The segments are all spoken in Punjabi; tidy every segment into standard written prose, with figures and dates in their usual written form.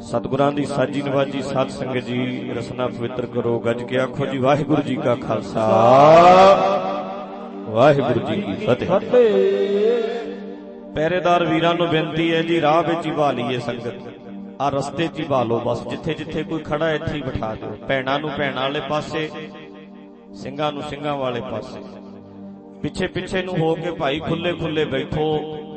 सतगुरां दी साजी नवाजी साध संगत जी रसना पवित्र करो। गज के आखो जी वाहिगुरु जी का खालसा वाहिगुरु जी की फतेह। पहरेदार वीरां नूं बेनती है जी राह विच ही भा लईए संगत, आ रस्ते च ही भा लो बस। जिथे जिथे कोई खड़ा इत्थे ही बिठा दो। भैणां नूं भैणां वाले पासे, ਸਿੰਘਾਂ नूं ਸਿੰਘां वाले पासे, पिछे पिछे नूं हो के भाई खुले खुले बैठो।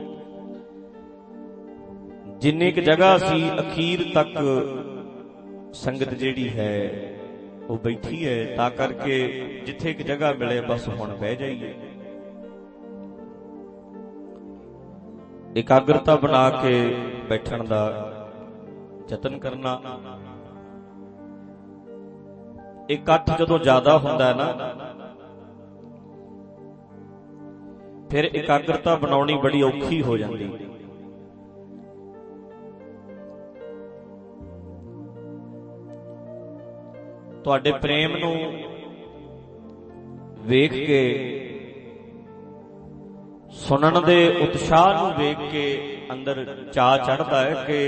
जिन्नी क जगह सी अखीर तक संगत जिहड़ी है वो बैठी है, ता करके जिथे क जगह मिले बस हुण बह जाइए। एकाग्रता बना के बैठण दा यतन करना। इकट्ठ जदों ज्यादा हुंदा है ना, फिर एकाग्रता बनाउणी बड़ी औखी हो जाती। तुहाडे प्रेम नूं वेख के, सुनन दे उत्साह नूं वेख के अंदर चाह चढ़दा है कि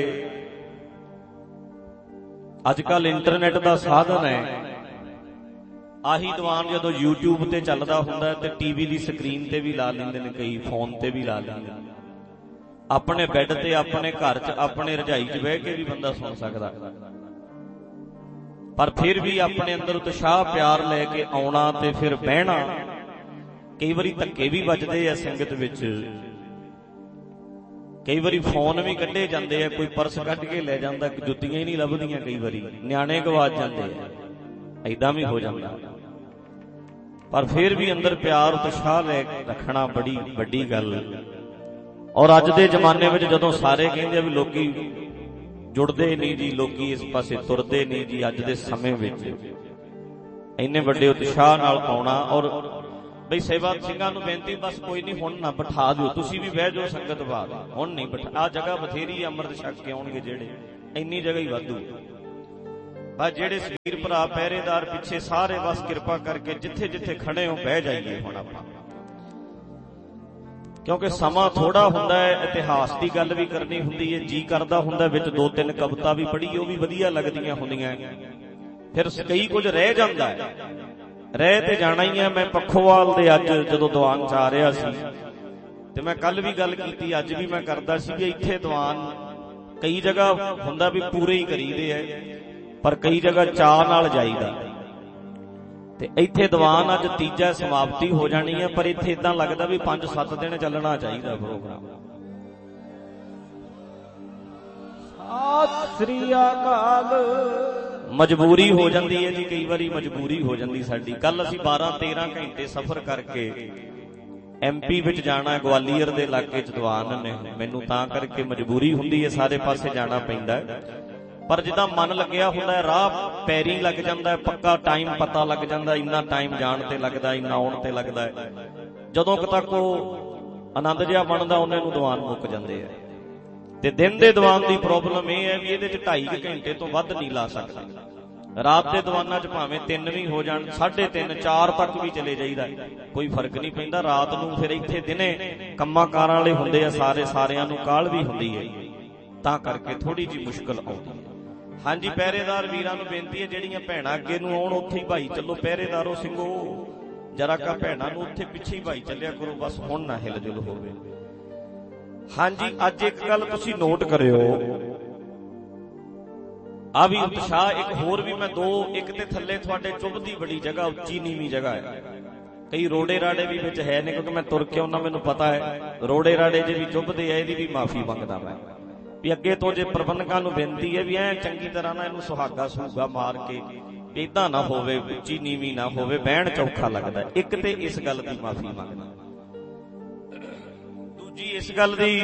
अजकल इंटरनेट दा साधन है। आही दीवान जदों यूट्यूब ते चलदा हुंदा है ते टीवी दी स्क्रीन ते भी ला लैंदे ने, कई फोन ते भी ला लैंदे ने। अपने बैड ते, अपने घर च, अपने रजाई च बह के भी बंदा सुन सकदा, पर फिर भी अपने अंदर उत्साह प्यार लैके आउणा ते फिर बहना। कई बारी धक्के भी वजदे आ संगत विच, कई बारी फोन भी कढे जांदे आ, कोई पर्स कढ के ले जांदा, जुत्तियां ही नहीं लभदियां, कई बारी न्याणे गवाच जांदे आ, ऐदां भी हो जांदा। पर फिर भी अंदर प्यार उत्साह लै रखना बड़ी वड्डी गल। और अज दे जमाने विच जदों सारे कहिंदे भी लोकी जुड़दे नहीं जी, लोकी इस पासे तुरदे नहीं जी, अज दे समय विच इन्ने वड्डे उत्साह नाल आउणा। और बई सेवा ਸਿੰਘਾਂ ਨੂੰ बेनती, बस कोई नहीं हुण ना बिठा दिओ, तुसीं भी बह जाओ संगत बात, हुण नहीं बिठा। आ जगह बथेरी अमृत छक के आउणगे जेड़े, इन्नी जगह ही वाधू। पर जेड़े वीर भरा पहरेदार पिछे सारे बस किरपा करके जिथे जिथे खड़े हो बह जाइए हुण आपां, क्योंकि समा थोड़ा हुंदा है। इतिहास की गल भी करनी हुंदी है, जी करदा हुंदा विच दो तीन कविता भी पढ़ी, वो भी वधिया लगदियां हुंदियां। फिर कई कुछ रह जांदा है, रह ते जाना ही है। मैं पखोवाल दे अज जदों दीवान च आ रहा सी ते मैं कल भी गल कीती, अज भी मैं करदा सी कि इत्थे दीवान कई जगह हुंदा भी पूरे ही करीदे है, पर कई जगह चाह नाल जाईदा। ते इत्थे दीवान अज तीजा समाप्ति हो जानी है, पर इत्थे इदां लगदा भी 5-7 दिन चलना चाहिए प्रोग्राम। सत श्री अकाल। मजबूरी हो जाती है जी, कई बारी मजबूरी हो जाती साडी। कल असीं 12-13 घंटे सफर करके MP विच जाना, ग्वालियर दे इलाके च दीवान ने, मैनूं तां करके मजबूरी हुंदी है, सारे पासे जाना पैंदा है। पर जिद्दां मन लग्या हुंदा है, राह पैरी लग जांदा है, पक्का टाइम पता लग जांदा, इन्ना टाइम जाण ते लगदा, इन्ना आउण ते लगदा है। जदों तक वो आनंद जिहा बनदा उन्ने नूं दीवान मुक जांदे है। ते दिन दे दीवान दी प्रॉब्लम यह है भी इहदे च 2.5 घंटे तो वध नहीं ला सकदे। रात दे दीवानां च भावें 3 भी हो जाण, 3:30-4 तक भी चले जाईदा, कोई फर्क नहीं पैंदा। रात नूं फिर इत्थे दिने कंमां कारां वाले हुंदे आ, सारिआं नूं काहल भी हुंदी है, तां करके थोड़ी जी मुश्किल आउंदी है। हाँ जी, पहरेदार वीरां नूं बेनती है, जिहड़ियां भैणां अगे नूं आउण उत्थे ही भाई चलो। पहरेदारो ਸਿੰਘੋ जरा का भैणां नूं उत्थे पिछे ही भाई चलिया करो, बस हुण ना हिल जुल होवे। हाँ जी, अज एक गल तुसीं नोट करियो, आ भी उत्साह एक होर भी मैं दो, एक ते थल्ले तुहाडे चुभदी बड़ी जगह, उच्ची नीवीं जगह है, कई रोड़े राड़े भी विच है ने, क्योंकि मैं तुर के आउणा, मैनूं पता है रोड़े राड़े जे भी चुभदे आ, इहदी भी माफी मंगदा मैं भी। अगे तो जे प्रबंधकां नूं बेनती है भी ऐ चंगी तरह ना इहनूं सुहागा सूगा मार के इदां ना होवे, उच्ची नीवीं ना होवे, बहण चौखा लगदा। एक ते इस गल दी माफी मंगदा, दूजी इस गल दी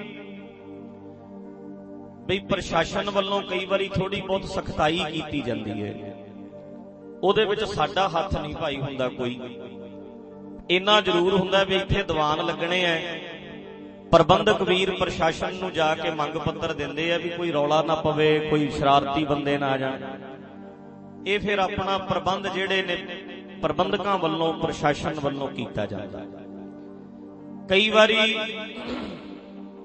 बई प्रशासन वालों कई बारी थोड़ी बहुत सख्ताई की जाती है, उहदे विच साडा हथ नहीं भाई हुंदा कोई। इन्ना जरूर हुंदा भी इत्थे दीवान लगने है, प्रबंधक वीर प्रशासन नूं जाके मंग पत्र दिंदे आ भी कोई रौला ना पवे, कोई शरारती बंदे ना आ जाण। ये फिर अपना प्रबंध जिहड़े ने प्रबंधकां वल्लों प्रशासन वल्लों कीता जांदा। कई बारी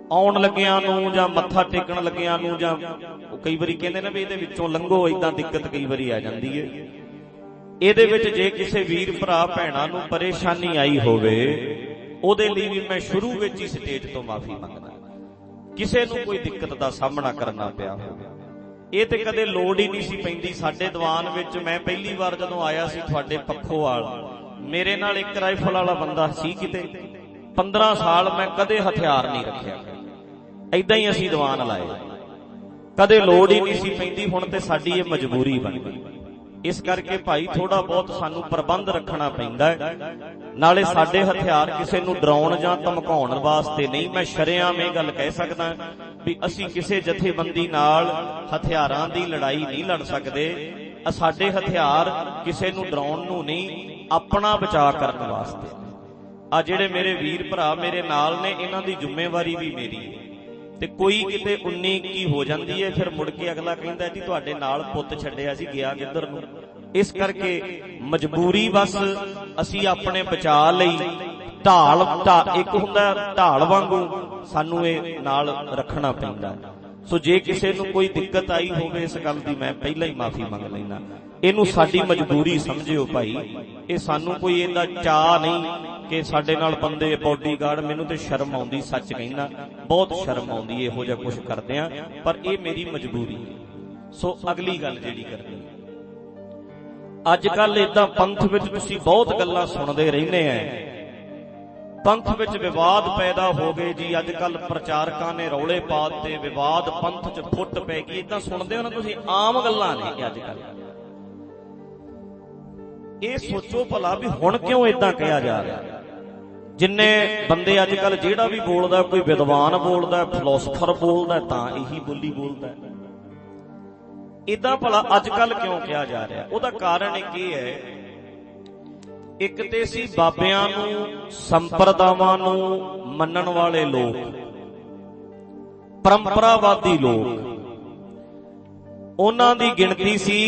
ਆਉਣ ਲੱਗਿਆਂ ਨੂੰ ਜਾਂ ਮੱਥਾ ਟੇਕਣ ਲੱਗਿਆਂ ਨੂੰ, ਜਾਂ ਕਈ ਵਾਰੀ ਕਹਿੰਦੇ ਨੇ ਵੀ ਇਹਦੇ ਵਿੱਚੋਂ ਲੰਘੋ, ਏਦਾਂ ਦਿੱਕਤ ਕਈ ਵਾਰੀ ਆ ਜਾਂਦੀ ਹੈ। ਇਹਦੇ ਵਿੱਚ ਜੇ ਕਿਸੇ ਵੀਰ ਭਰਾ ਭੈਣਾਂ ਨੂੰ ਪਰੇਸ਼ਾਨੀ ਆਈ ਹੋਵੇ, ਉਹਦੇ ਲਈ ਵੀ ਮੈਂ ਸ਼ੁਰੂ ਵਿੱਚ ਹੀ ਸਟੇਜ ਤੋਂ ਮਾਫੀ ਮੰਗਦਾ। ਕਿਸੇ ਨੂੰ ਕੋਈ ਦਿੱਕਤ ਦਾ ਸਾਹਮਣਾ ਕਰਨਾ ਪਿਆ ਹੋਵੇ, ਇਹ ਤੇ ਕਦੇ ਲੋੜ ਹੀ ਨਹੀਂ ਸੀ ਪੈਂਦੀ। ਸਾਡੇ ਦੀਵਾਨ ਵਿੱਚ ਮੈਂ ਪਹਿਲੀ ਵਾਰ ਜਦੋਂ ਆਇਆ ਸੀ ਤੁਹਾਡੇ ਪੱਖੋਵਾਲ, ਮੇਰੇ ਨਾਲ ਇੱਕ ਰਾਈਫਲ ਵਾਲਾ ਬੰਦਾ ਸੀ ਕਿਤੇ। 15 ਸਾਲ ਮੈਂ ਕਦੇ ਹਥਿਆਰ ਨਹੀਂ ਰੱਖਿਆ, ਏਦਾਂ ਹੀ ਅਸੀਂ ਦੀਵਾਨ ਲਾਏ, ਕਦੇ ਲੋੜ ਹੀ ਨਹੀਂ ਸੀ ਪੈਂਦੀ। ਹੁਣ ਤੇ ਸਾਡੀ ਇਹ ਮਜਬੂਰੀ ਬਣ ਗਈ। ਇਸ ਕਰਕੇ ਭਾਈ ਥੋੜਾ ਬਹੁਤ ਸਾਨੂੰ ਪ੍ਰਬੰਧ ਰੱਖਣਾ ਪੈਂਦਾ ਹੈ। ਨਾਲੇ ਸਾਡੇ ਹਥਿਆਰ ਕਿਸੇ ਨੂੰ ਡਰਾਉਣ ਜਾਂ ਧਮਕਾਉਣ ਵਾਸਤੇ ਨਹੀਂ। ਮੈਂ ਸ਼ਰੇਆਮ ਇਹ ਗੱਲ ਕਹਿ ਸਕਦਾ ਵੀ ਅਸੀਂ ਕਿਸੇ ਜਥੇਬੰਦੀ ਨਾਲ ਹਥਿਆਰਾਂ ਦੀ ਲੜਾਈ ਨਹੀਂ ਲੜ ਸਕਦੇ। ਸਾਡੇ ਹਥਿਆਰ ਕਿਸੇ ਨੂੰ ਡਰਾਉਣ ਨੂੰ ਨਹੀਂ, ਆਪਣਾ ਬਚਾਅ ਕਰਨ ਵਾਸਤੇ। ਆ ਜਿਹੜੇ ਮੇਰੇ ਵੀਰ ਭਰਾ ਮੇਰੇ ਨਾਲ ਨੇ, ਇਹਨਾਂ ਦੀ ਜ਼ਿੰਮੇਵਾਰੀ ਵੀ ਮੇਰੀ ਹੈ। ਤੇ ਕੋਈ ਕਿਤੇ 19-21 ਹੋ ਜਾਂਦੀ ਹੈ, ਫਿਰ ਮੁੜ ਕੇ ਅਗਲਾ ਕਹਿੰਦਾ ਜੀ ਤੁਹਾਡੇ ਨਾਲ ਪੁੱਤ ਛੱਡਿਆ ਸੀ, ਗਿਆ ਕਿੱਧਰ ਨੂੰ। ਇਸ ਕਰਕੇ ਮਜਬੂਰੀ ਬਸ ਅਸੀਂ ਆਪਣੇ ਬਚਾਅ ਲਈ ਢਾਲ ਇੱਕ ਹੁੰਦਾ ਢਾਲ ਵਾਂਗੂ ਸਾਨੂੰ ਇਹ ਨਾਲ ਰੱਖਣਾ ਪੈਂਦਾ। ਸੋ ਜੇ ਕਿਸੇ ਨੂੰ ਕੋਈ ਦਿੱਕਤ ਆਈ ਹੋਵੇ, ਇਸ ਗੱਲ ਦੀ ਮੈਂ ਪਹਿਲਾਂ ਹੀ ਮਾਫੀ ਮੰਗ ਲੈਣਾ। ਇਹਨੂੰ ਸਾਡੀ ਮਜਬੂਰੀ ਸਮਝਿਓ ਭਾਈ, ਇਹ ਸਾਨੂੰ ਕੋਈ ਇਹਦਾ ਚਾਅ ਨਹੀਂ ਕਿ ਸਾਡੇ ਨਾਲ ਬੰਦੇ ਬਾਡੀਗਾਰਡ। ਮੈਨੂੰ ਤੇ ਸ਼ਰਮ ਆਉਂਦੀ, ਸੱਚ ਕਹਿੰਦਾ, ਬਹੁਤ ਸ਼ਰਮ ਆਉਂਦੀ ਇਹੋ ਜਿਹਾ ਕੁਛ ਕਰਦੇ ਆ, ਪਰ ਇਹ ਮੇਰੀ ਮਜਬੂਰੀ ਹੈ। ਸੋ ਅਗਲੀ ਗੱਲ ਜਿਹੜੀ ਕਰਨੀ, ਅੱਜ ਕੱਲ ਏਦਾਂ ਪੰਥ ਵਿੱਚ ਤੁਸੀਂ ਬਹੁਤ ਗੱਲਾਂ ਸੁਣਦੇ ਰਹਿੰਦੇ ਆ, ਪੰਥ ਵਿੱਚ ਵਿਵਾਦ ਪੈਦਾ ਹੋ ਗਏ ਜੀ। ਅੱਜ ਕੱਲ ਪ੍ਰਚਾਰਕਾਂ ਨੇ ਰੌਲੇ ਪਾ ਦਿੱਤੇ, ਵਿਵਾਦ ਪੰਥ 'ਚ ਫੁੱਟ ਪੈ ਗਈ। ਏਦਾਂ ਸੁਣਦੇ ਹੋ ਨਾ ਤੁਸੀਂ, ਆਮ ਗੱਲਾਂ ਨੇ ਅੱਜ ਕੱਲ। ਇਹ ਸੋਚੋ ਭਲਾ ਵੀ ਹੁਣ ਕਿਉਂ ਏਦਾਂ ਕਿਹਾ ਜਾ ਰਿਹਾ। ਜਿੰਨੇ ਬੰਦੇ ਅੱਜ ਕੱਲ ਜਿਹੜਾ ਵੀ ਬੋਲਦਾ, ਕੋਈ ਵਿਦਵਾਨ ਬੋਲਦਾ, ਫਿਲਾਸਫਰ ਬੋਲਦਾ, ਤਾਂ ਇਹੀ ਬੋਲੀ ਬੋਲਦਾ। ਏਦਾਂ ਭਲਾ ਅੱਜ ਕੱਲ ਕਿਉਂ ਕਿਹਾ ਜਾ ਰਿਹਾ? ਉਹਦਾ ਕਾਰਨ ਇੱਕ ਇਹ ਹੈ, ਇੱਕ ਤੇ ਸੀ ਬਾਬਿਆਂ ਨੂੰ, ਸੰਪਰਦਾਵਾਂ ਨੂੰ ਮੰਨਣ ਵਾਲੇ ਲੋਕ, ਪਰੰਪਰਾਵਾਦੀ ਲੋਕ, ਉਹਨਾਂ ਦੀ ਗਿਣਤੀ ਸੀ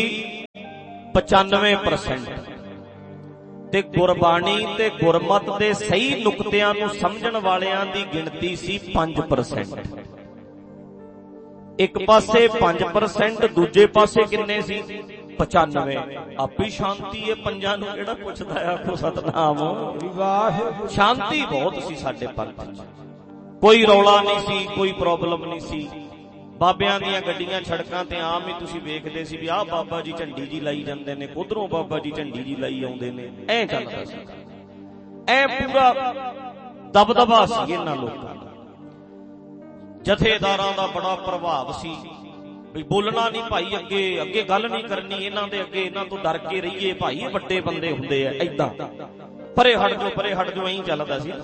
95%, ਤੇ ਗੁਰਬਾਣੀ ਤੇ ਗੁਰਮਤ ਦੇ ਸਹੀ ਨੁਕਤਿਆਂ ਨੂੰ ਸਮਝਣ ਵਾਲਿਆਂ ਦੀ ਗਿਣਤੀ ਸੀ 5%। ਇੱਕ ਪਾਸੇ 5%, ਦੂਜੇ ਪਾਸੇ ਕਿੰਨੇ ਸੀ? 95। ਆਪੀ ਸ਼ਾਂਤੀ ਹੈ ਪੰਜਾਂ ਨੂੰ, ਕਿਹੜਾ ਪੁੱਛਦਾ ਆ? ਆਖੋ ਸਤਨਾਮ। ਸ਼ਾਂਤੀ ਬਹੁਤ ਸੀ ਸਾਡੇ ਪੰਥ 'ਚ, ਕੋਈ ਰੌਲਾ ਨਹੀਂ ਸੀ, ਕੋਈ ਪ੍ਰੋਬਲਮ ਨਹੀਂ ਸੀ। ਬਾਬਿਆਂ ਦੀਆਂ ਗੱਡੀਆਂ ਸੜਕਾਂ ਤੇ ਆਮ ਹੀ ਤੁਸੀਂ ਵੇਖਦੇ ਸੀ ਵੀ ਆਹ ਬਾਬਾ ਜੀ ਝੰਡੀ ਜੀ ਲਾਈ ਜਾਂਦੇ ਨੇ, ਉਧਰੋਂ ਬਾਬਾ ਜੀ ਝੰਡੀ ਜੀ ਲਾਈ ਆਉਂਦੇ ਨੇ। ਐ ਚੱਲਦਾ ਸੀ, ਐ ਪੂਰਾ ਦਬਦਬਾ ਸੀ ਇਹਨਾਂ ਲੋਕਾਂ ਦਾ। ਜਥੇਦਾਰਾਂ ਦਾ ਬੜਾ ਪ੍ਰਭਾਵ ਸੀ ਵੀ ਬੋਲਣਾ ਨਹੀਂ ਭਾਈ, ਅੱਗੇ ਅੱਗੇ ਗੱਲ ਨਹੀਂ ਕਰਨੀ ਇਹਨਾਂ ਦੇ ਅੱਗੇ, ਇਹਨਾਂ ਤੋਂ ਡਰ ਕੇ ਰਹੀਏ ਭਾਈ, ਇਹ ਵੱਡੇ ਬੰਦੇ ਹੁੰਦੇ ਆ, ਏਦਾਂ ਪਰੇ ਹਟ ਜਾਓ, ਪਰੇ ਹਟ ਜਾਓ, ਐਂ ਚੱਲਦਾ ਸੀ।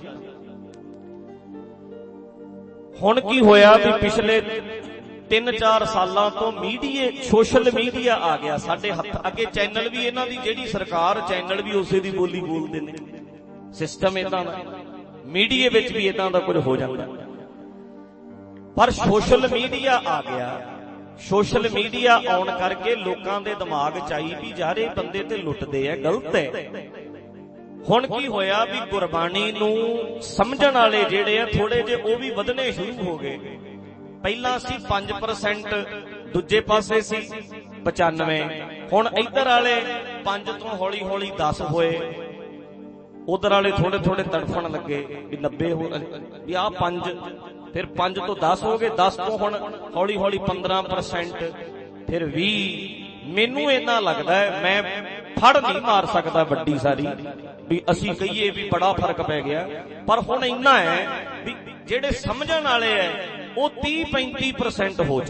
ਹੁਣ ਕੀ ਹੋਇਆ ਵੀ ਪਿਛਲੇ 3-4 ਸਾਲਾਂ ਤੋਂ ਸੋਸ਼ਲ ਮੀਡੀਆ ਆ ਗਿਆ ਸਾਡੇ ਹੱਥ ਅੱਗੇ। ਚੈਨਲ ਵੀ ਇਹਨਾਂ ਦੀ ਜਿਹੜੀ ਸਰਕਾਰ, ਚੈਨਲ ਵੀ ਉਸੇ ਦੀ ਬੋਲੀ ਬੋਲਦੇ ਨੇ। ਸਿਸਟਮ ਏਦਾਂ ਦਾ, ਮੀਡੀਆ ਵਿੱਚ ਵੀ ਏਦਾਂ ਦਾ ਕੁਝ ਹੋ ਜਾਂਦਾ। ਪਰ ਸੋਸ਼ਲ ਮੀਡੀਆ ਆ ਗਿਆ। ਸੋਸ਼ਲ ਮੀਡੀਆ ਆਉਣ ਕਰਕੇ ਲੋਕਾਂ ਦੇ ਦਿਮਾਗ 'ਚ ਆਈ ਵੀ ਯਾਰ ਇਹ ਬੰਦੇ ਤੇ ਲੁੱਟਦੇ ਆ, ਗਲਤ ਹੈ। ਹੁਣ ਕੀ ਹੋਇਆ ਵੀ ਗੁਰਬਾਣੀ ਨੂੰ ਸਮਝਣ ਵਾਲੇ ਜਿਹੜੇ ਆ ਥੋੜੇ ਜਿਹੇ, ਉਹ ਵੀ ਵਧਣੇ ਸ਼ੁਰੂ ਹੋ ਗਏ। ਪਹਿਲਾਂ ਸੀ 5%, ਦੂਜੇ ਪਾਸੇ ਸੀ 95। ਹੁਣ ਇੱਧਰ ਵਾਲੇ 5 ਤੋਂ ਹੌਲੀ ਹੌਲੀ 10 ਹੋਏ, ਉਧਰ ਵਾਲੇ ਥੋੜੇ ਥੋੜੇ ਤੜਫਣ ਲੱਗੇ ਵੀ 90 ਹੋ, ਵੀ ਆਹ 5, ਫਿਰ 5 ਤੋਂ 10 ਹੋ ਗਏ, 10 ਤੋਂ ਹੁਣ ਹੌਲੀ ਹੌਲੀ 15%, ਫਿਰ 20। ਮੈਨੂੰ ਇੰਨਾ ਲੱਗਦਾ ਹੈ, ਮੈਂ ਫੜ ਨਹੀਂ ਮਾਰ ਸਕਦਾ ਵੱਡੀ ਸਾਰੀ ਵੀ ਅਸੀਂ ਕਹੀਏ ਵੀ ਬੜਾ ਫਰਕ ਪੈ ਗਿਆ, ਪਰ ਹੁਣ ਇੰਨਾ ਹੈ ਵੀ ਜਿਹੜੇ ਸਮਝਣ ਵਾਲੇ ਐ ਉਹ 30-35% ਹੋ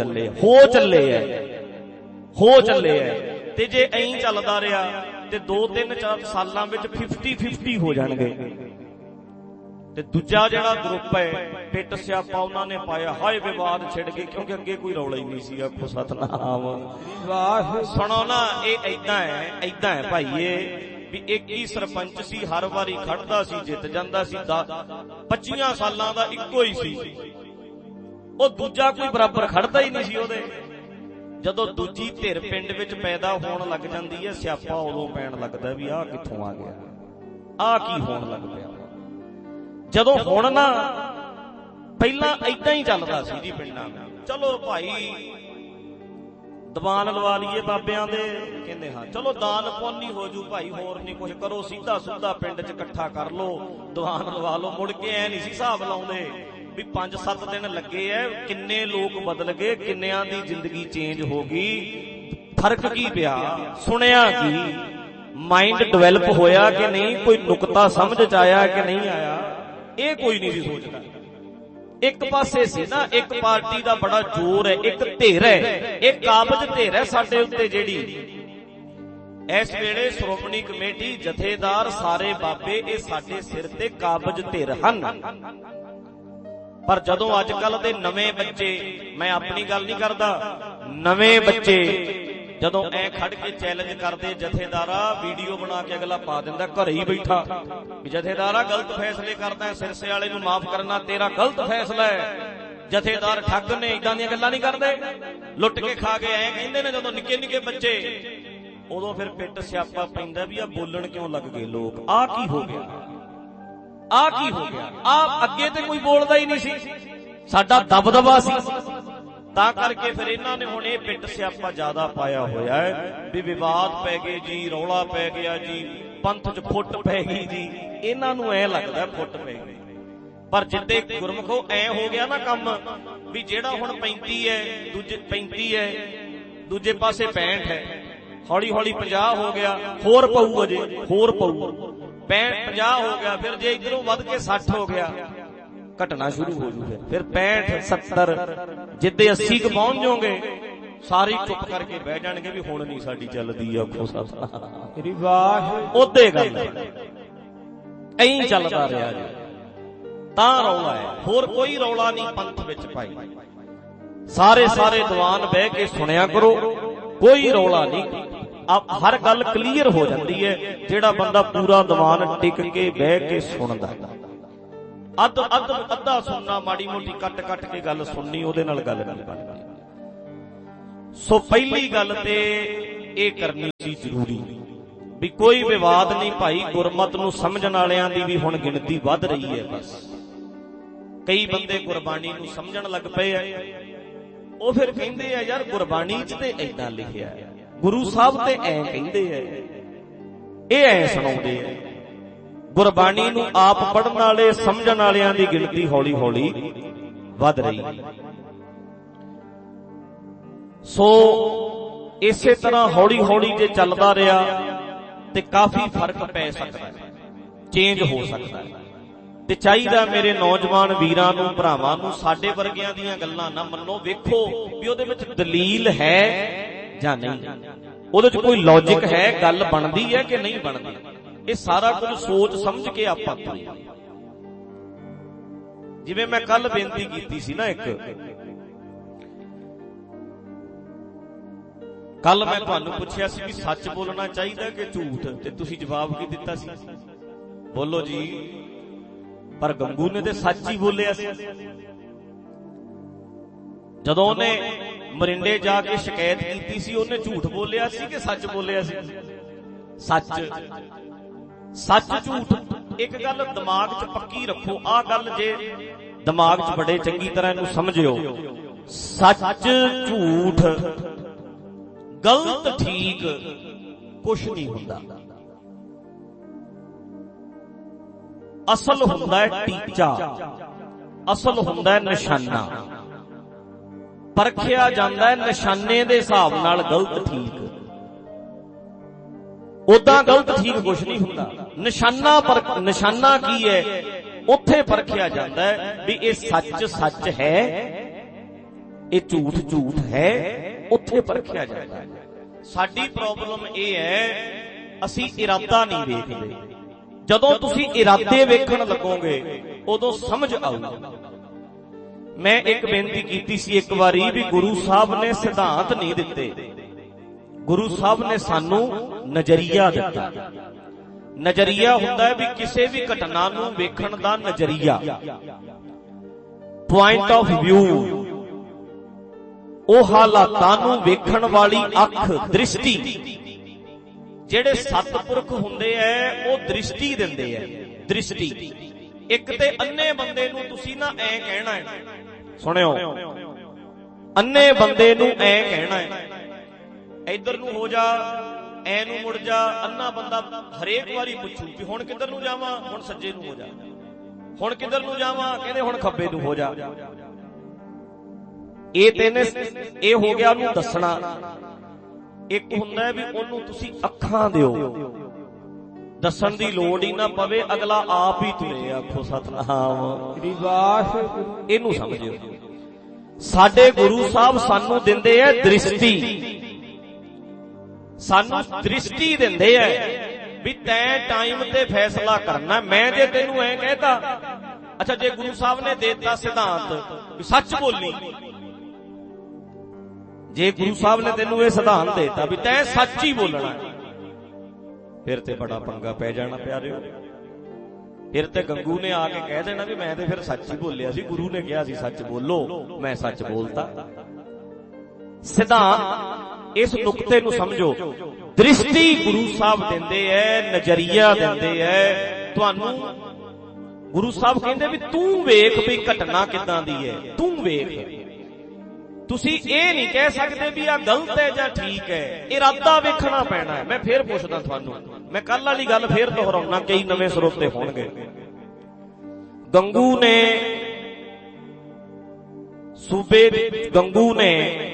ਚੱਲੇ ਐ। ਤੇ ਜੇ ਐਂ ਚੱਲਦਾ ਰਿਹਾ ਤੇ 2-3-4 ਸਾਲਾਂ ਵਿੱਚ 50-50 ਹੋ ਜਾਣਗੇ। ਤੇ ਦੂਜਾ ਜਿਹੜਾ ਗਰੁੱਪ ਹੈ, ਪਿੱਟ ਸਿਆਪਾ ਉਹਨਾਂ ਨੇ ਪਾਇਆ, ਹਾਏ ਵਿਵਾਦ ਛਿੜ ਗਏ, ਕਿਉਂਕਿ ਅੱਗੇ ਕੋਈ ਰੌਲਾ ਹੀ ਨਹੀਂ ਸੀ। ਆਖੋ ਸਤਨਾਮ। ਸੁਣੋ ਨਾ, ਇਹ ਏਦਾਂ ਹੈ ਭਾਈ, ਇਹ ਵੀ ਇੱਕ ਹੀ ਸਰਪੰਚ ਸੀ, ਹਰ ਵਾਰੀ ਖੜਦਾ ਸੀ, ਜਿੱਤ ਜਾਂਦਾ ਸੀ। 25 ਸਾਲਾਂ ਦਾ ਇੱਕੋ ਹੀ ਸੀ, ਉਹ ਦੂਜਾ ਕੋਈ ਬਰਾਬਰ ਖੜਦਾ ਹੀ ਨਹੀਂ ਸੀ ਉਹਦੇ। ਜਦੋਂ ਦੂਜੀ ਧਿਰ ਪਿੰਡ ਵਿੱਚ ਪੈਦਾ ਹੋਣ ਲੱਗ ਜਾਂਦੀ ਹੈ, ਸਿਆਪਾ ਉਦੋਂ ਪੈਣ ਲੱਗਦਾ ਵੀ ਆਹ ਕਿੱਥੋਂ ਆ ਗਿਆ, ਆਹ ਕੀ ਹੋਣ ਲੱਗ ਪਿਆ। ਜਦੋਂ ਹੁਣ ਨਾ ਪਹਿਲਾਂ ਏਦਾਂ ਹੀ ਚੱਲਦਾ ਸੀ ਜੀ ਪਿੰਡਾਂ ਵਿੱਚ। ਚਲੋ ਭਾਈ ਦੀਵਾਨ ਲਵਾ ਲਈਏ ਬਾਬਿਆਂ ਦੇ, ਕਹਿੰਦੇ ਹਾਂ ਚਲੋ ਦਾਨ ਪੁੰਨ ਹੀ ਹੋ ਜੂ ਭਾਈ, ਹੋਰ ਨਹੀਂ ਕੁਛ ਕਰੋ, ਸਿੱਧਾ ਸੁੱਧਾ ਪਿੰਡ 'ਚ ਇਕੱਠਾ ਕਰ ਲੋ, ਦੀਵਾਨ ਲਵਾ ਲੋ। ਮੁੜ ਕੇ ਐ ਨਹੀਂ ਸੀ ਹਿਸਾਬ ਲਾਉਂਦੇ ਵੀ 5-7 ਦਿਨ ਲੱਗੇ ਐ, ਕਿੰਨੇ ਲੋਕ ਬਦਲ ਗਏ, ਕਿੰਨਿਆਂ ਦੀ ਜ਼ਿੰਦਗੀ ਚੇਂਜ ਹੋ ਗਈ, ਫਰਕ ਕੀ ਪਿਆ, ਸੁਣਿਆ ਕੀ, ਮਾਈਂਡ ਡਿਵੈਲਪ ਹੋਇਆ ਕਿ ਨਹੀਂ, ਕੋਈ ਨੁਕਤਾ ਸਮਝ 'ਚ ਆਇਆ ਕਿ ਨਹੀਂ ਆਇਆ, ਇਹ ਕੋਈ ਨਹੀਂ ਸੀ ਸੋਚਦਾ। ਇੱਕ ਪਾਸੇ ਸੀ ਨਾ, ਇੱਕ ਪਾਰਟੀ ਦਾ ਬੜਾ ਜ਼ੋਰ ਹੈ, ਇੱਕ ਧਿਰ ਹੈ, ਇਹ ਕਾਬਜ਼ ਧਿਰ ਹੈ ਸਾਡੇ ਉੱਤੇ ਜਿਹੜੀ ਇਸ ਵੇਲੇ ਸ਼੍ਰੋਮਣੀ ਕਮੇਟੀ, ਜਥੇਦਾਰ, ਸਾਰੇ ਬਾਬੇ, ਇਹ ਸਾਡੇ ਸਿਰ ਤੇ ਕਾਬਜ਼ ਧਿਰ ਹਨ। ਪਰ ਜਦੋਂ ਅੱਜ ਕੱਲ ਦੇ ਨਵੇਂ ਬੱਚੇ, ਮੈਂ ਆਪਣੀ ਗੱਲ ਨਹੀਂ ਕਰਦਾ, ਨਵੇਂ ਬੱਚੇ ਜਦੋਂ ਐ ਖੜ ਕੇ ਚੈਲੰਜ ਕਰਦੇ, ਜਥੇਦਾਰਾ ਵੀਡੀਓ ਬਣਾ ਕੇ ਅਗਲਾ ਪਾ ਦਿੰਦਾ ਘਰੇ ਹੀ ਬੈਠਾ ਵੀ ਜਥੇਦਾਰਾ ਗਲਤ ਫੈਸਲੇ ਕਰਦਾ, ਸਿਰਸੇ ਵਾਲੇ ਨੂੰ ਮਾਫ ਕਰਨਾ ਤੇਰਾ ਗਲਤ ਫੈਸਲਾ ਹੈ, ਜਥੇਦਾਰ ਠੱਗ ਨੇ, ਇਦਾਂ ਦੀਆਂ ਗੱਲਾਂ ਨਹੀਂ ਕਰਦੇ, ਲੁੱਟ ਕੇ ਖਾ ਕੇ ਐ ਕਹਿੰਦੇ ਨੇ। ਜਦੋਂ ਨਿੱਕੇ ਨਿੱਕੇ ਬੱਚੇ, ਉਦੋਂ ਫਿਰ ਪਿੱਟ ਸਿਆਪਾ ਪੈਂਦਾ ਵੀ ਆ ਬੋਲਣ ਕਿਉਂ ਲੱਗ ਗਏ ਲੋਕ, ਆ ਕੀ ਹੋ ਗਿਆ, ਆ ਕੀ ਹੋ ਗਿਆ, ਆ ਅੱਗੇ ਤੇ ਕੋਈ ਬੋਲਦਾ ਹੀ ਨਹੀਂ ਸੀ, ਸਾਡਾ ਦਬਦਬਾ ਸੀ। ਤਾਂ ਕਰਕੇ ਫਿਰ ਇਹਨਾਂ ਨੇ ਹੁਣ ਇਹ ਪਿੱਟ ਸਿਆਪਾ ਜ਼ਿਆਦਾ ਪਾਇਆ ਹੋਇਆ ਹੈ ਵੀ ਵਿਵਾਦ ਪੈ ਗਏ ਜੀ, ਰੌਲਾ ਪੈ ਗਿਆ ਜੀ, ਪੰਥ 'ਚ ਫੁੱਟ ਪੈ ਗਈ ਜੀ, ਇਹਨਾਂ ਨੂੰ ਐ ਲੱਗਦਾ ਫੁੱਟ ਪੈ ਗਈ। ਪਰ ਜਿੱਦੇ ਗੁਰਮੁਖੋ ਐ ਹੋ ਗਿਆ ਨਾ ਕੰਮ ਵੀ ਜਿਹੜਾ ਹੁਣ 35 ਹੈ, ਦੂਜੇ 35 ਹੈ, ਦੂਜੇ ਪਾਸੇ 65 ਹੈ, ਹੌਲੀ ਹੌਲੀ 50 ਹੋ ਗਿਆ, ਹੋਰ ਪਊ, ਅਜੇ ਹੋਰ ਪਊ, 50 ਹੋ ਗਿਆ, ਫਿਰ ਜੇ ਇਧਰੋਂ ਵੱਧ ਕੇ 60 ਹੋ ਗਿਆ, ਘਟਣਾ ਸ਼ੁਰੂ ਹੋ ਜੂ। ਫਿਰ 65 70 ਜਿੱਦੇ 80 ਕ ਪਹੁੰਚ ਜਾਓਗੇ, ਸਾਰੇ ਚੁੱਪ ਕਰਕੇ ਬਹਿ ਜਾਣਗੇ ਵੀ ਹੁਣ ਨਹੀਂ ਸਾਡੀ ਚੱਲਦੀ ਆਖੋ ਮੇਰੀ ਵਾਹ, ਉਹਦੇ ਗੱਲ ਐਂ ਚੱਲਦਾ ਰਿਹਾ ਜੀ। ਤਾਂ ਰੌਲਾ ਹੈ, ਹੋਰ ਕੋਈ ਰੌਲਾ ਨਹੀਂ ਪੰਥ ਵਿੱਚ ਭਾਈ। ਸਾਰੇ ਦੀਵਾਨ ਬਹਿ ਕੇ ਸੁਣਿਆ ਕਰੋ, ਕੋਈ ਰੌਲਾ ਨਹੀਂ, ਹਰ ਗੱਲ ਕਲੀਅਰ ਹੋ ਜਾਂਦੀ ਹੈ ਜਿਹੜਾ ਬੰਦਾ ਪੂਰਾ ਦੀਵਾਨ ਟਿਕ ਕੇ ਬਹਿ ਕੇ ਸੁਣਦਾ। ਅੱਧਾ ਸੁਣਨਾ, ਮਾੜੀ ਮੋਟੀ ਕੱਟ ਕੇ ਗੱਲ ਸੁਣਨੀ, ਉਹਦੇ ਨਾਲ ਗੱਲ ਨਹੀਂ ਬਣਦੀ। ਸੋ ਪਹਿਲੀ ਗੱਲ ਤੇ ਇਹ ਕਰਨੀ ਸੀ ਜ਼ਰੂਰੀ ਵੀ ਕੋਈ ਵਿਵਾਦ ਨਹੀਂ ਭਾਈ, ਗੁਰਮਤ ਨੂੰ ਸਮਝਣ ਵਾਲਿਆਂ ਦੀ ਵੀ ਹੁਣ ਗਿਣਤੀ ਵੱਧ ਰਹੀ ਹੈ। ਬਸ ਕਈ ਬੰਦੇ ਗੁਰਬਾਣੀ ਨੂੰ ਸਮਝਣ ਲੱਗ ਪਏ ਆ, ਉਹ ਫਿਰ ਕਹਿੰਦੇ ਆ ਯਾਰ ਗੁਰਬਾਣੀ 'ਚ ਤੇ ਏਦਾਂ ਲਿਖਿਆ, ਗੁਰੂ ਸਾਹਿਬ ਤੇ ਐਂ ਕਹਿੰਦੇ ਆ, ਇਹ ਐਂ ਸੁਣਾਉਂਦੇ ਆ। ਗੁਰਬਾਣੀ ਨੂੰ ਆਪ ਪੜ੍ਹਨ ਵਾਲੇ, ਸਮਝਣ ਵਾਲਿਆਂ ਦੀ ਗਿਣਤੀ ਹੌਲੀ ਹੌਲੀ ਵੱਧ ਰਹੀ। ਸੋ ਇਸੇ ਤਰ੍ਹਾਂ ਹੌਲੀ ਹੌਲੀ ਜੇ ਚੱਲਦਾ ਰਿਹਾ ਤੇ ਕਾਫੀ ਫਰਕ ਪੈ ਸਕਦਾ ਹੈ, ਚੇਂਜ ਹੋ ਸਕਦਾ ਹੈ। ਤੇ ਚਾਹੀਦਾ ਮੇਰੇ ਨੌਜਵਾਨ ਵੀਰਾਂ ਨੂੰ, ਭਰਾਵਾਂ ਨੂੰ, ਸਾਡੇ ਵਰਗਿਆਂ ਦੀਆਂ ਗੱਲਾਂ ਨਾ ਮੰਨੋ, ਵੇਖੋ ਵੀ ਉਹਦੇ ਵਿੱਚ ਦਲੀਲ ਹੈ ਜਾਂ ਨਹੀਂ, ਉਹਦੇ 'ਚ ਕੋਈ ਲੌਜਿਕ ਹੈ, ਗੱਲ ਬਣਦੀ ਹੈ ਕਿ ਨਹੀਂ ਬਣਦੀ। ਇਹ ਸਾਰਾ ਕੁਝ ਸੋਚ ਸਮਝ ਕੇ ਆਪਾਂ ਤੁਰੇ। ਜਿਵੇਂ ਮੈਂ ਕੱਲ ਬੇਨਤੀ ਕੀਤੀ ਸੀ ਨਾ, ਕੱਲ ਮੈਂ ਤੁਹਾਨੂੰ ਪੁੱਛਿਆ ਸੀ ਵੀ ਸੱਚ ਬੋਲਣਾ ਚਾਹੀਦਾ ਕਿ ਝੂਠ, ਤੇ ਤੁਸੀਂ ਜਵਾਬ ਕੀ ਦਿੱਤਾ ਸੀ? ਬੋਲੋ ਜੀ। ਪਰ ਗੰਗੂ ਨੇ ਤੇ ਸੱਚ ਹੀ ਬੋਲਿਆ ਸੀ। ਜਦੋਂ ਉਹਨੇ ਮਰਿੰਡੇ ਜਾ ਕੇ ਸ਼ਿਕਾਇਤ ਕੀਤੀ ਸੀ, ਉਹਨੇ ਝੂਠ ਬੋਲਿਆ ਸੀ ਕਿ ਸੱਚ ਬੋਲਿਆ ਸੀ? ਸੱਚ ਝੂਠ ਇੱਕ ਗੱਲ ਦਿਮਾਗ 'ਚ ਪੱਕੀ ਰੱਖੋ, ਆਹ ਗੱਲ ਜੇ ਦਿਮਾਗ 'ਚ ਬੜੇ ਚੰਗੀ ਤਰ੍ਹਾਂ ਇਹਨੂੰ ਸਮਝਿਓ, ਸੱਚ ਝੂਠ, ਗਲਤ ਠੀਕ ਕੁਛ ਨਹੀਂ ਹੁੰਦਾ। ਅਸਲ ਹੁੰਦਾ ਹੈ ਟੀਚਾ, ਅਸਲ ਹੁੰਦਾ ਹੈ ਨਿਸ਼ਾਨਾ, ਪਰਖਿਆ ਜਾਂਦਾ ਹੈ ਨਿਸ਼ਾਨੇ ਦੇ ਹਿਸਾਬ ਨਾਲ ਗਲਤ ਠੀਕ। ਉਦਾਂ ਗਲਤ ਠੀਕ ਕੁਛ ਨਹੀਂ ਹੁੰਦਾ। ਨਿਸ਼ਾਨਾ ਕੀ ਹੈ? ਉੱਥੇ ਪਰਖਿਆ ਜਾਂਦਾ ਹੈ ਵੀ ਇਹ ਸੱਚ ਹੈ, ਇਹ ਝੂਠ ਹੈ, ਉੱਥੇ ਪਰਖਿਆ ਜਾਂਦਾ ਹੈ। ਸਾਡੀ ਪ੍ਰੋਬਲਮ ਇਹ ਹੈ, ਅਸੀਂ ਇਰਾਦਾ ਨਹੀਂ ਵੇਖਦੇ। ਜਦੋਂ ਤੁਸੀਂ ਇਰਾਦੇ ਵੇਖਣ ਲੱਗੋਗੇ ਉਦੋਂ ਸਮਝ ਆਊਗਾ। ਮੈਂ ਇੱਕ ਬੇਨਤੀ ਕੀਤੀ ਸੀ ਇੱਕ ਵਾਰੀ ਵੀ ਗੁਰੂ ਸਾਹਿਬ ਨੇ ਸਿਧਾਂਤ ਨਹੀਂ ਦਿੱਤੇ, ਗੁਰੂ ਸਾਹਿਬ ਨੇ ਸਾਨੂੰ ਨਜ਼ਰੀਆ ਦਿੱਤਾ। ਨਜ਼ਰੀਆ ਹੁੰਦਾ ਹੈ ਵੀ ਕਿਸੇ ਵੀ ਘਟਨਾ ਨੂੰ ਵੇਖਣ ਦਾ ਨਜ਼ਰੀਆ, ਪੁਆਇੰਟ ਆਫ ਵਿਊ, ਉਹ ਹਾਲਾਤਾਂ ਨੂੰ ਵੇਖਣ ਵਾਲੀ ਅੱਖ, ਦ੍ਰਿਸ਼ਟੀ। ਜਿਹੜੇ ਸਤਿਪੁਰਖ ਹੁੰਦੇ ਐ ਉਹ ਦ੍ਰਿਸ਼ਟੀ ਦਿੰਦੇ ਐ, ਦ੍ਰਿਸ਼ਟੀ। ਇੱਕ ਤੇ ਅੰਨੇ ਬੰਦੇ ਨੂੰ ਤੁਸੀਂ ਨਾ ਐ ਕਹਿਣਾ ਹੈ, ਸੁਣਿਓ, ਅੰਨੇ ਬੰਦੇ ਨੂੰ ਐ ਕਹਿਣਾ ਹੈ, ਇੱਧਰ ਨੂੰ ਹੋ ਜਾ, ਐ ਨੂੰ ਮੁੜ ਜਾ। ਅੰਨਾ ਬੰਦਾ ਹਰੇਕ ਵਾਰੀ ਪੁੱਛੂ ਕਿ ਹੁਣ ਕਿੱਧਰ ਨੂੰ ਜਾਵਾਂ, ਹੁਣ ਸੱਜੇ ਨੂੰ ਹੋ ਜਾ, ਹੁਣ ਕਿੱਧਰ ਨੂੰ ਜਾਵਾਂ, ਕਹਿੰਦੇ ਹੁਣ ਖੱਬੇ ਨੂੰ ਹੋ ਜਾ। ਇਹ ਤਿੰਨ, ਇਹ ਹੋ ਗਿਆ ਉਹਨੂੰ ਦੱਸਣਾ। ਇੱਕ ਹੁੰਦਾ ਵੀ ਉਹਨੂੰ ਤੁਸੀਂ ਅੱਖਾਂ ਦਿਓ, ਦੱਸਣ ਦੀ ਲੋੜ ਹੀ ਨਾ ਪਵੇ, ਅਗਲਾ ਆਪ ਹੀ ਤੁਰੇ। ਆਖੋ ਸਤਨਾਮ ਰਿਵਾਸ। ਇਹਨੂੰ ਸਮਝਿਓ, ਸਾਡੇ ਗੁਰੂ ਸਾਹਿਬ ਸਾਨੂੰ ਦਿੰਦੇ ਐ ਦ੍ਰਿਸ਼ਟੀ, ਸਾਨੂੰ ਦ੍ਰਿਸ਼ਟੀ ਦਿੰਦੇ ਐ ਵੀ ਤੈਂ ਟਾਈਮ ਤੇ ਫੈਸਲਾ ਕਰਨਾ। ਮੈਂ ਜੇ ਤੈਨੂੰ ਐ ਕਹਿਤਾ, ਅੱਛਾ ਜੇ ਗੁਰੂ ਸਾਹਿਬ ਨੇ ਦੇਤਾ ਸਿਧਾਂਤ ਵੀ ਸੱਚ ਬੋਲੀ, ਜੇ ਗੁਰੂ ਸਾਹਿਬ ਨੇ ਤੈਨੂੰ ਇਹ ਸਿਧਾਂਤ ਦੇਤਾ ਵੀ ਤੈਂ ਸੱਚ ਹੀ ਬੋਲਣਾ, ਫਿਰ ਤੇ ਬੜਾ ਪੰਗਾ ਪੈ ਜਾਣਾ ਪਿਆਰਿਓ। ਫਿਰ ਤੇ ਗੰਗੂ ਨੇ ਆ ਕੇ ਕਹਿ ਦੇਣਾ ਵੀ ਮੈਂ ਤੇ ਫਿਰ ਸੱਚ ਹੀ ਬੋਲਿਆ ਸੀ, ਗੁਰੂ ਨੇ ਕਿਹਾ ਸੀ ਸੱਚ ਬੋਲੋ, ਮੈਂ ਸੱਚ ਬੋਲਤਾ। ਸਿਧਾਂਤ, ਇਸ ਨੁਕਤੇ ਨੂੰ ਸਮਝੋ। ਦ੍ਰਿਸ਼ਟੀ ਗੁਰੂ ਸਾਹਿਬ ਦਿੰਦੇ ਐ, ਨਜ਼ਰੀਆ ਦਿੰਦੇ ਐ ਤੁਹਾਨੂੰ। ਗੁਰੂ ਸਾਹਿਬ ਕਹਿੰਦੇ ਵੀ ਤੂੰ ਵੇਖ ਵੀ ਘਟਨਾ ਕਿੱਦਾਂ ਦੀ ਹੈ, ਤੂੰ ਵੇਖ। ਤੁਸੀਂ ਇਹ ਨਹੀਂ ਕਹਿ ਸਕਦੇ ਵੀ ਆਹ ਗਲਤ ਹੈ ਜਾਂ ਠੀਕ ਹੈ, ਇਰਾਦਾ ਵੇਖਣਾ ਪੈਣਾ ਹੈ। ਮੈਂ ਫੇਰ ਪੁੱਛਦਾ ਤੁਹਾਨੂੰ, ਮੈਂ ਕੱਲ ਵਾਲੀ ਗੱਲ ਫੇਰ ਦੁਹਰਾਉਣਾ, ਕਈ ਨਵੇਂ ਸਰੋਤੇ ਹੋਣਗੇ। ਗੰਗੂ ਨੇ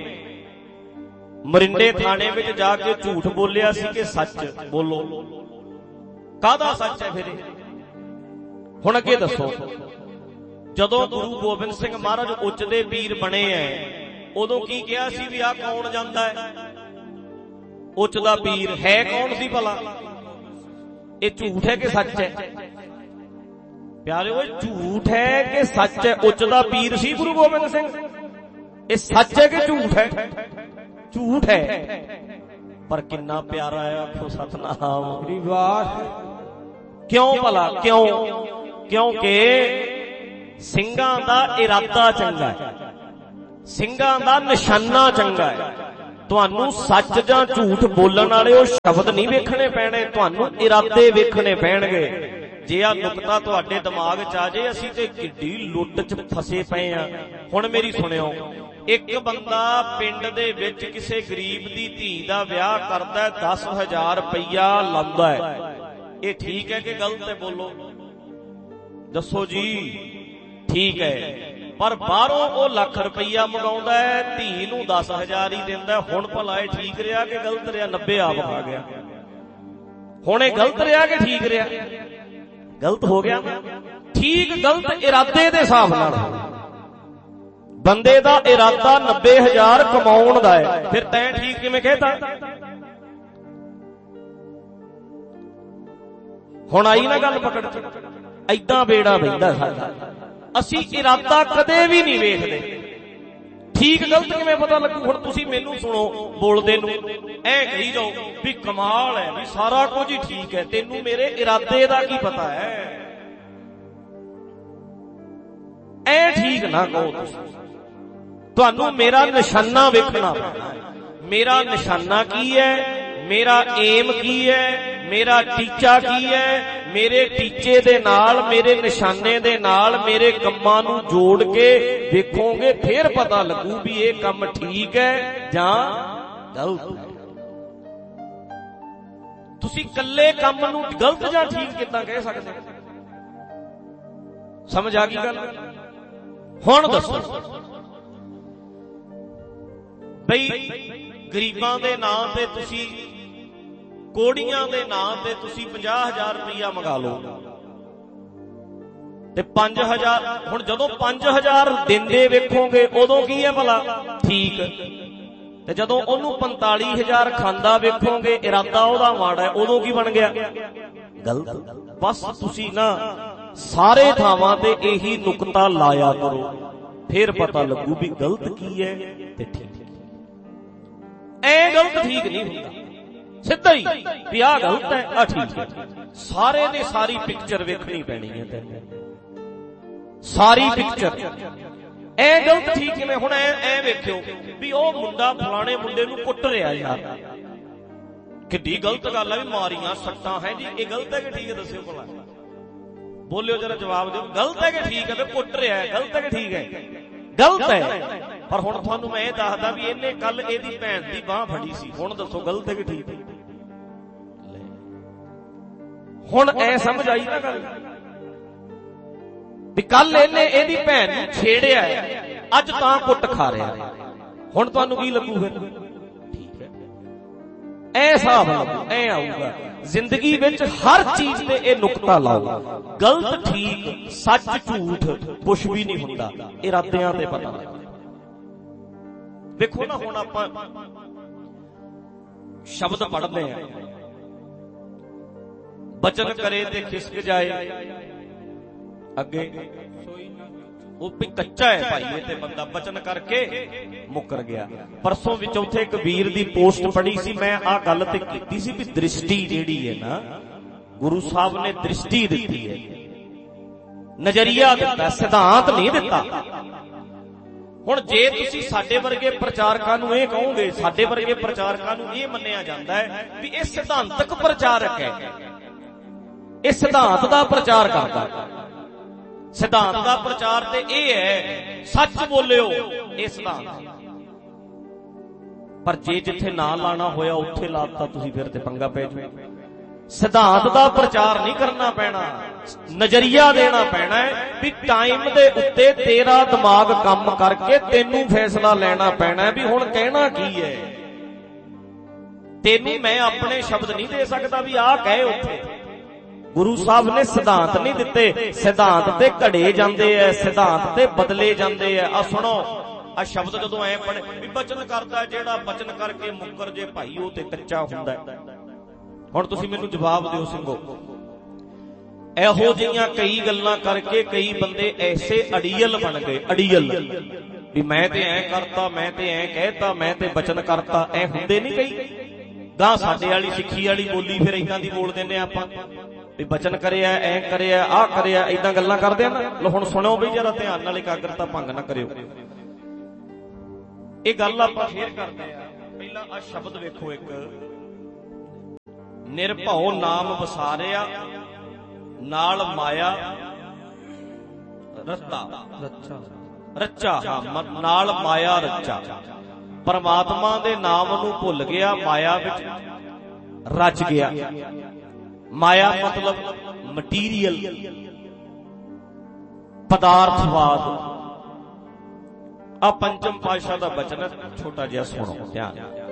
ਮਰਿੰਡੇ ਥਾਣੇ ਵਿੱਚ ਜਾ ਕੇ ਝੂਠ ਬੋਲਿਆ ਸੀ ਕਿ ਸੱਚ ਬੋਲੋ। ਕਾਹਦਾ ਸੱਚ ਹੈ ਫਿਰ? ਹੁਣ ਅੱਗੇ ਦੱਸੋ। ਜਦੋਂ ਗੁਰੂ ਗੋਬਿੰਦ ਸਿੰਘ ਮਹਾਰਾਜ ਉੱਚ ਦੇ ਪੀਰ ਬਣੇ ਐ, ਉਦੋਂ ਕੀ ਕਿਹਾ ਸੀ ਵੀ ਆਹ ਕੌਣ ਜਾਂਦਾ ਹੈ? ਉੱਚ ਦਾ ਪੀਰ ਹੈ ਕੌਣ ਸੀ ਭਲਾ? ਇਹ ਝੂਠ ਹੈ ਕਿ ਸੱਚ ਹੈ? ਪਿਆਰਿਓ, ਝੂਠ ਹੈ ਕਿ ਸੱਚ ਹੈ? ਉੱਚ ਦਾ ਪੀਰ ਸੀ ਗੁਰੂ ਗੋਬਿੰਦ ਸਿੰਘ। ਇਹ ਸੱਚ ਹੈ ਕਿ ਝੂਠ ਹੈ? ਝੂਠ ਹੈ, ਪਰ ਕਿੰਨਾ ਪਿਆਰਾ ਹੈ। ਆਖੋ ਸਤਨਾਮ ਰਿਵਾਸ। ਕਿਉਂ ਭਲਾ? ਕਿਉਂਕਿ ਸਿੰਘਾਂ ਦਾ ਇਰਾਦਾ ਚੰਗਾ ਹੈ, ਸਿੰਘਾਂ ਦਾ ਨਿਸ਼ਾਨਾ ਚੰਗਾ ਹੈ। ਤੁਹਾਨੂੰ ਸੱਚ ਜਾਂ ਝੂਠ ਬੋਲਣ ਵਾਲੇ ਉਹ ਸ਼ਬਦ ਨਹੀਂ ਵੇਖਣੇ ਪੈਣੇ, ਤੁਹਾਨੂੰ ਇਰਾਦੇ ਵੇਖਣੇ ਪੈਣਗੇ। ਜੇ ਆ ਨੁਕਤਾ ਤੁਹਾਡੇ ਦਿਮਾਗ 'ਚ ਆ ਜੇ, ਅਸੀਂ ਤੇ ਕਿੱਡੀ ਲੁੱਟ 'ਚ ਫਸੇ ਪਏ ਆ। ਹੁਣ ਮੇਰੀ ਸੁਣਿਓ, ਇੱਕ ਬੰਦਾ ਪਿੰਡ ਦੇ ਵਿੱਚ ਕਿਸੇ ਗਰੀਬ ਦੀ ਧੀ ਦਾ ਵਿਆਹ ਕਰਦਾ, 10,000 ਰੁਪਈਆ ਲਾਉਂਦਾ ਹੈ। ਇਹ ਠੀਕ ਹੈ ਕਿ ਗਲਤ ਹੈ? ਬੋਲੋ, ਦੱਸੋ ਜੀ। ਠੀਕ ਹੈ, ਪਰ ਬਾਹਰੋਂ ਉਹ ਲੱਖ ਰੁਪਈਆ ਮੰਗਾਉਂਦਾ ਹੈ, ਧੀ ਨੂੰ 10,000 ਹੀ ਦਿੰਦਾ। ਹੁਣ ਭਲਾ ਇਹ ਠੀਕ ਰਿਹਾ ਕਿ ਗਲਤ ਰਿਹਾ? 90 ਆਪ ਖਾ ਗਿਆ। ਹੁਣ ਇਹ ਗਲਤ ਰਿਹਾ ਕਿ ਠੀਕ ਰਿਹਾ? ਗਲਤ ਹੋ ਗਿਆ। ਠੀਕ ਗਲਤ ਇਰਾਦੇ ਦੇ ਹਿਸਾਬ ਨਾਲ। ਬੰਦੇ ਦਾ ਇਰਾਦਾ 90,000 ਕਮਾਉਣ ਦਾ ਹੈ, ਫਿਰ ਤੈਂ ਠੀਕ ਕਿਵੇਂ ਕਹਿਤਾ? ਹੁਣ ਆਈ ਨਾ ਗੱਲ ਪਕੜ ਚ। ਏਦਾਂ ਬੇੜਾ ਬਹਿੰਦਾ ਸਾਡਾ। ਅਸੀਂ ਇਰਾਦਾ ਕਦੇ ਵੀ ਨਹੀਂ ਵੇਖਦੇ। ਠੀਕ ਗਲਤ ਕਿਵੇਂ ਪਤਾ ਲੱਗੂ? ਹੁਣ ਤੁਸੀਂ ਮੈਨੂੰ ਸੁਣੋ ਬੋਲਦੇ ਨੂੰ, ਐ ਕਹੀ ਜਾਓ ਵੀ ਕਮਾਲ ਹੈ, ਵੀ ਸਾਰਾ ਕੁਝ ਹੀ ਠੀਕ ਹੈ। ਤੈਨੂੰ ਮੇਰੇ ਇਰਾਦੇ ਦਾ ਕੀ ਪਤਾ ਹੈ? ਐ ਠੀਕ ਨਾ ਕਹੋ ਤੁਸੀਂ। ਤੁਹਾਨੂੰ ਮੇਰਾ ਨਿਸ਼ਾਨਾ ਵੇਖਣਾ ਪੈਣਾ। ਮੇਰਾ ਨਿਸ਼ਾਨਾ ਕੀ ਹੈ? ਮੇਰਾ ਏਮ ਕੀ ਹੈ? ਮੇਰਾ ਟੀਚਾ ਕੀ ਹੈ? ਮੇਰੇ ਟੀਚੇ ਦੇ ਨਾਲ, ਮੇਰੇ ਨਿਸ਼ਾਨੇ ਦੇ ਨਾਲ ਮੇਰੇ ਕੰਮਾਂ ਨੂੰ ਜੋੜ ਕੇ ਵੇਖੋਗੇ, ਫੇਰ ਪਤਾ ਲੱਗੂ ਵੀ ਇਹ ਕੰਮ ਠੀਕ ਹੈ ਜਾਂ ਗਲਤ ਹੈ। ਤੁਸੀਂ ਇਕੱਲੇ ਕੰਮ ਨੂੰ ਗਲਤ ਜਾਂ ਠੀਕ ਕਿੱਦਾਂ ਕਹਿ ਸਕਦੇ? ਸਮਝ ਆ ਗਈ ਗੱਲ? ਹੁਣ ਦੱਸੋ ਬਈ, ਗਰੀਬਾਂ ਦੇ ਨਾਂ ਤੇ ਤੁਸੀਂ, ਕੋੜੀਆਂ ਦੇ ਨਾਂ ਤੇ ਤੁਸੀਂ 50,000 ਰੁਪਈਆ ਮੰਗਾ ਲਓ ਤੇ 5,000। ਹੁਣ ਜਦੋਂ 5,000 ਦਿੰਦੇ ਵੇਖੋਗੇ ਉਦੋਂ ਕੀ ਹੈ ਭਲਾ? ਠੀਕ। ਤੇ ਜਦੋਂ ਉਹਨੂੰ 45,000 ਖਾਂਦਾ ਵੇਖੋਗੇ, ਇਰਾਦਾ ਉਹਦਾ ਮਾੜਾ ਹੈ, ਉਦੋਂ ਕੀ ਬਣ ਗਿਆ? ਗਲਤ। ਬਸ ਤੁਸੀਂ ਨਾ ਸਾਰੇ ਥਾਵਾਂ ਤੇ ਇਹੀ ਨੁਕਤਾ ਲਾਇਆ ਕਰੋ, ਫਿਰ ਪਤਾ ਲੱਗੂ ਵੀ ਗਲਤ ਕੀ ਹੈ ਤੇ ਠੀਕ। ਐ ਗਲਤ ਠੀਕ ਨਹੀਂ ਹੁੰਦਾ, ਸਿੱਧਾ ਹੀ ਵੀ ਆਹ ਗਲਤ ਹੈ, ਆਹ ਠੀਕ ਹੈ। ਸਾਰੇ ਨੇ ਸਾਰੀ ਪਿਕਚਰ ਵੇਖਣੀ ਪੈਣੀ ਹੈ ਤੈਨੂੰ, ਸਾਰੀ ਪਿਕਚਰ। ਐ ਗਲਤ ਠੀਕ ਕਿਵੇਂ? ਹੁਣ ਐ ਵੇਖਿਓ ਵੀ ਉਹ ਮੁੰਡਾ ਫਲਾਣੇ ਮੁੰਡੇ ਨੂੰ ਕੁੱਟ ਰਿਹਾ ਯਾਰ, ਕਿੱਡੀ ਗਲਤ ਗੱਲ ਹੈ। ਵੀ ਮਾਰੀਆਂ ਸੱਟਾਂ ਹੈ ਜੀ, ਇਹ ਗਲਤ ਹੈ ਕਿ ਠੀਕ ਹੈ? ਦੱਸਿਓ ਭਲਾ। ਬੋਲਿਓ ਜਰਾ, ਜਵਾਬ ਦਿਓ, ਗਲਤ ਹੈ ਕਿ ਠੀਕ ਹੈ? ਤੇ ਕੁੱਟ ਰਿਹਾ ਹੈ, ਗਲਤ ਹੈ ਕਿ ਠੀਕ ਹੈ? ਗਲਤ ਹੈ। ਪਰ ਹੁਣ ਤੁਹਾਨੂੰ ਮੈਂ ਇਹ ਦੱਸਦਾ ਵੀ ਇਹਨੇ ਕੱਲ ਇਹਦੀ ਭੈਣ ਦੀ ਬਾਂਹ ਫੜੀ ਸੀ, ਹੁਣ ਦੱਸੋ ਗਲਤ ਹੈ ਕਿ ਠੀਕ ਹੈ? ਹੁਣ ਐ ਸਮਝ ਆਈ ਨਾ ਗੱਲ ਵੀ ਕੱਲ ਇਹਨੇ ਇਹਦੀ ਭੈਣ ਨੂੰ ਛੇੜਿਆ, ਅੱਜ ਤਾਂ ਕੁੱਟ ਖਾ ਰਿਹਾ। ਹੁਣ ਤੁਹਾਨੂੰ ਕੀ ਲੱਗੂ ਫਿਰ? ਠੀਕ ਹੈ, ਐ ਹਿਸਾਬ ਲੱਗੂ, ਐ ਆਊਗਾ ਜ਼ਿੰਦਗੀ ਵਿੱਚ। ਹਰ ਚੀਜ਼ ਤੇ ਇਹ ਨੁਕਤਾ ਲਾਓ, ਗਲਤ ਠੀਕ, ਸੱਚ ਝੂਠ ਕੁਛ ਵੀ ਨਹੀਂ ਹੁੰਦਾ, ਇਰਾਦਿਆਂ ਤੇ ਪਤਾ ਲੱਗਦਾ। ਵੇਖੋ ਨਾ, ਹੁਣ ਆਪਾਂ ਸ਼ਬਦ ਪੜ੍ਹਦੇ ਆ, ਬਚਨ ਕਰੇ ਤੇ ਖਿਸਕ ਜਾਏ ਅੱਗੇ, ਉਹ ਵੀ ਕੱਚਾ ਹੈ ਭਾਈ ਇਹ ਤੇ ਬੰਦਾ, ਬਚਨ ਕਰਕੇ ਮੁੱਕਰ ਗਿਆ। ਪਰਸੋਂ ਵਿੱਚ ਉੱਥੇ ਇੱਕ ਵੀਰ ਦੀ ਪੋਸਟ ਪੜ੍ਹੀ ਸੀ, ਮੈਂ ਆਹ ਗੱਲ ਤੇ ਕੀਤੀ ਸੀ ਵੀ ਦ੍ਰਿਸ਼ਟੀ ਜਿਹੜੀ ਹੈ ਨਾ, ਗੁਰੂ ਸਾਹਿਬ ਨੇ ਦ੍ਰਿਸ਼ਟੀ ਦਿੱਤੀ ਹੈ, ਨਜ਼ਰੀਆ ਦਿੱਤਾ, ਸਿਧਾਂਤ ਨਹੀਂ ਦਿੱਤਾ। ਹੁਣ ਜੇ ਤੁਸੀਂ ਸਾਡੇ ਵਰਗੇ ਪ੍ਰਚਾਰਕਾਂ ਨੂੰ ਇਹ ਕਹੋਗੇ, ਸਾਡੇ ਵਰਗੇ ਪ੍ਰਚਾਰਕਾਂ ਨੂੰ ਇਹ ਮੰਨਿਆ ਜਾਂਦਾ ਹੈ ਵੀ ਇਹ ਸਿਧਾਂਤਕ ਪ੍ਰਚਾਰਕ ਹੈ, ਇਹ ਸਿਧਾਂਤ ਦਾ ਪ੍ਰਚਾਰ ਕਰਦਾ। ਸਿਧਾਂਤ ਦਾ ਪ੍ਰਚਾਰ ਤੇ ਇਹ ਹੈ ਸੱਚ ਬੋਲਿਓ, ਇਹ ਸਿਧਾਂਤ। ਪਰ ਜੇ ਜਿੱਥੇ ਨਾ ਲਾਣਾ ਹੋਇਆ ਉੱਥੇ ਲਾਤਾ ਤੁਸੀਂ, ਫਿਰ ਤੇ ਪੰਗਾ ਪੈ ਜਾਊ। ਸਿਧਾਂਤ ਦਾ ਪ੍ਰਚਾਰ ਨਹੀਂ ਕਰਨਾ ਪੈਣਾ, ਨਜ਼ਰੀਆ ਦੇਣਾ ਪੈਣਾ ਹੈ ਵੀ ਟਾਈਮ ਦੇ ਉੱਤੇ ਤੇਰਾ ਦਿਮਾਗ ਕੰਮ ਕਰਕੇ ਤੈਨੂੰ ਫੈਸਲਾ ਲੈਣਾ ਪੈਣਾ ਵੀ ਹੁਣ ਕਹਿਣਾ ਕੀ ਹੈ। ਤੈਨੂੰ ਮੈਂ ਆਪਣੇ ਸ਼ਬਦ ਨਹੀਂ ਦੇ ਸਕਦਾ ਵੀ ਆਹ ਕਹੇ ਉੱਥੇ। ਗੁਰੂ ਸਾਹਿਬ ਨੇ ਸਿਧਾਂਤ ਨਹੀਂ ਦਿੱਤੇ, ਸਿਧਾਂਤ ਤੇ ਘੜੇ ਜਾਂਦੇ ਐ, ਸਿਧਾਂਤ ਤੇ ਬਦਲੇ ਜਾਂਦੇ ਐ। ਆ ਸੁਣੋ, ਆ ਸ਼ਬਦ ਜਦੋਂ ਐ ਪੜ੍ਹੇ ਵੀ ਬਚਨ ਕਰਦਾ ਜਿਹੜਾ ਬਚਨ ਕਰਕੇ ਮੁੱਕਰ ਜੇ ਭਾਈ, ਉਹ ਤੇ ਕੱਚਾ ਹੁੰਦਾ। ਹੁਣ ਤੁਸੀਂ ਮੈਨੂੰ ਜਵਾਬ ਦਿਓ ਸਿੰਘੋ, ਇਹੋ ਜਿਹੀਆਂ ਕਈ ਗੱਲਾਂ ਕਰਕੇ ਕਈ ਬੰਦੇ ਐਸੇ ਅੜੀਅਲ ਬਣ ਗਏ, ਅੜੀਅਲ ਵੀ ਮੈਂ ਤੇ ਐ ਕਰਤਾ, ਮੈਂ ਤੇ ਐ ਕਹਿਤਾ, ਮੈਂ ਤੇ ਬਚਨ ਕਰਤਾ। ਐ ਹੁੰਦੇ ਨਹੀਂ ਕਈ। ਗਾਂ ਸਾਡੇ ਵਾਲੀ ਸਿੱਖੀ ਵਾਲੀ ਬੋਲੀ ਫਿਰ ਏਦਾਂ ਦੀ ਬੋਲ ਦਿੰਦੇ ਆਪਾਂ ਵੀ ਬਚਨ ਕਰਿਆ, ਐ ਕਰਿਆ, ਆਹ ਕਰਿਆ, ਏਦਾਂ ਗੱਲਾਂ ਕਰਦੇ ਆ ਨਾ। ਲੋ ਹੁਣ ਸੁਣੋ ਬਈ ਜਰਾ ਧਿਆਨ ਨਾਲ, ਇਕਾਗਰਤਾ ਭੰਗ ਨਾ ਕਰਿਓ। ਇਹ ਗੱਲ ਆਪਾਂ ਫੇਰ ਕਰਦੇ ਆ। ਪਹਿਲਾਂ ਆ ਸ਼ਬਦ ਵੇਖੋ, ਇੱਕ ਨਿਰਭਉ ਨਾਮ ਵਸਾਰਿਆ, ਨਾਲ ਮਾਇਆ ਰੱਚਾ, ਨਾਲ ਮਾਇਆ ਰੱਚਾ। ਪਰਮਾਤਮਾ ਦੇ ਨਾਮ ਨੂੰ ਭੁੱਲ ਗਿਆ, ਮਾਇਆ ਵਿੱਚ ਰਚ ਗਿਆ। ਮਾਇਆ ਮਤਲਬ ਮਟੀਰੀਅਲ, ਪਦਾਰਥਵਾਦ। ਆ ਪੰਚਮ ਪਾਤਸ਼ਾਹ ਦਾ ਬਚਨ, ਛੋਟਾ ਜਿਹਾ ਸੁਣੋ ਧਿਆਨ।